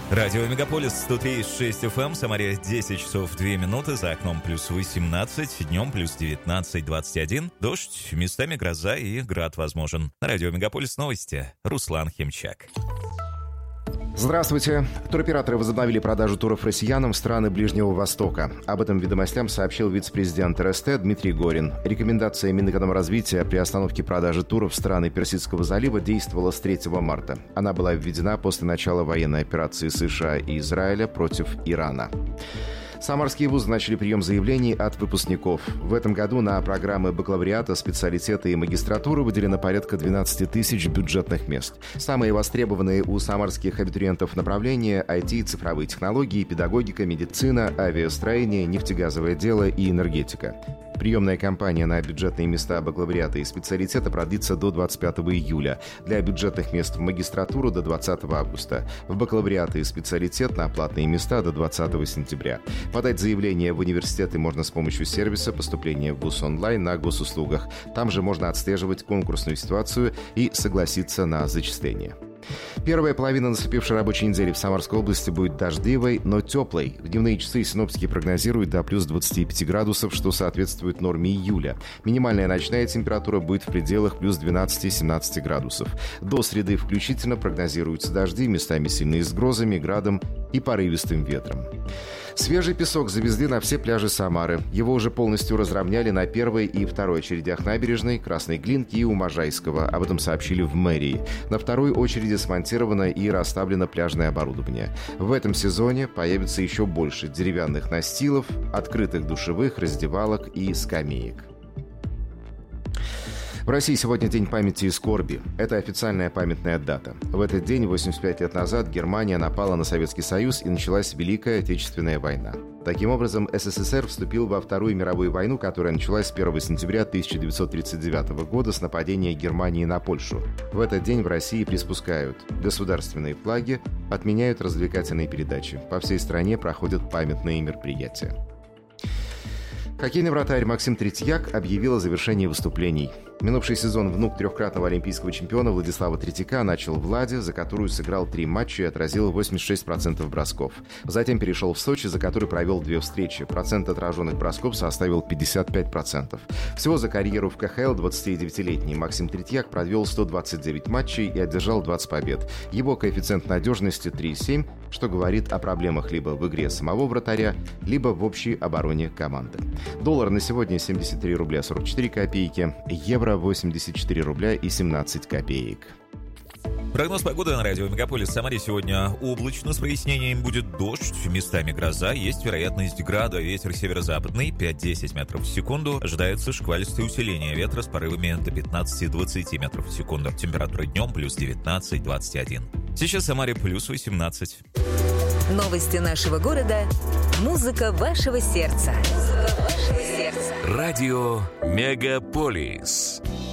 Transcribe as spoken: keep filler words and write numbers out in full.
Радио Мегаполис сто три и шесть эф эм, Самаре десять часов две минуты, за окном плюс восемнадцать, днем плюс девятнадцать двадцать один, дождь, местами гроза и град возможен. На Радио Мегаполис новости, Руслан Химчак. Здравствуйте. Туроператоры возобновили продажу туров россиянам в страны Ближнего Востока. Об этом «Ведомостям» сообщил вице-президент эр эс тэ Дмитрий Горин. Рекомендация Минэкономразвития при остановке продажи туров в страны Персидского залива действовала с третьего марта. Она была введена после начала военной операции США и Израиля против Ирана. Самарские вузы начали прием заявлений от выпускников. В этом году на программы бакалавриата, специалитета и магистратуры выделено порядка двенадцать тысяч бюджетных мест. Самые востребованные у самарских абитуриентов направления – ай ти, цифровые технологии, педагогика, медицина, авиастроение, нефтегазовое дело и энергетика. Приемная кампания на бюджетные места бакалавриата и специалитета продлится до двадцать пятого июля. Для бюджетных мест в магистратуру до двадцатого августа. В бакалавриат и специалитет на платные места до двадцатого сентября. Подать заявление в университеты можно с помощью сервиса поступления в вуз онлайн на госуслугах. Там же можно отслеживать конкурсную ситуацию и согласиться на зачисление. Первая половина наступившей рабочей недели в Самарской области будет дождливой, но теплой. В дневные часы синоптики прогнозируют до плюс двадцати пяти градусов, что соответствует норме июля. Минимальная ночная температура будет в пределах плюс двенадцати-семнадцати градусов. До среды включительно прогнозируются дожди, местами сильные с грозами, градом и порывистым ветром. Свежий песок завезли на все пляжи Самары. Его уже полностью разровняли на первой и второй очередях набережной, Красной Глинки и у Можайского. Об этом сообщили в мэрии. На второй очереди смонтировано и расставлено пляжное оборудование. В этом сезоне появится еще больше деревянных настилов, открытых душевых, раздевалок и скамеек. В России сегодня День памяти и скорби. Это официальная памятная дата. В этот день, восемьдесят пять лет назад, Германия напала на Советский Союз и началась Великая Отечественная война. Таким образом, эс эс эс эр вступил во Вторую мировую войну, которая началась с первого сентября тысяча девятьсот тридцать девятого года с нападения Германии на Польшу. В этот день в России приспускают государственные флаги, отменяют развлекательные передачи. По всей стране проходят памятные мероприятия. Хоккейный вратарь Максим Третьяк объявил о завершении выступлений. Минувший сезон внук трехкратного олимпийского чемпиона Владислава Третьяка начал в «Ладе», за которую сыграл три матча и отразил восемьдесят шесть процентов бросков. Затем перешел в Сочи, за который провел две встречи. Процент отраженных бросков составил пятьдесят пять процентов. Всего за карьеру в ка ха эл двадцатидевятилетний Максим Третьяк провел сто двадцать девять матчей и одержал двадцать побед. Его коэффициент надежности три и семь, что говорит о проблемах либо в игре самого вратаря, либо в общей обороне команды. Доллар на сегодня семьдесят три рубля сорок четыре копейки, евро восемьдесят четыре рубля и семнадцать копеек. Прогноз погоды на радио Мегаполис. В Самаре сегодня облачно, с прояснением будет дождь, местами гроза, есть вероятность града, ветер северо-западный пять-десять метров в секунду. Ожидается шквалистое усиление ветра с порывами до пятнадцати-двадцати метров в секунду. Температура днем плюс девятнадцать двадцать один. Сейчас в Самаре плюс восемнадцать. Новости нашего города. Музыка вашего сердца. Музыка вашего сердца. Радио Мегаполис.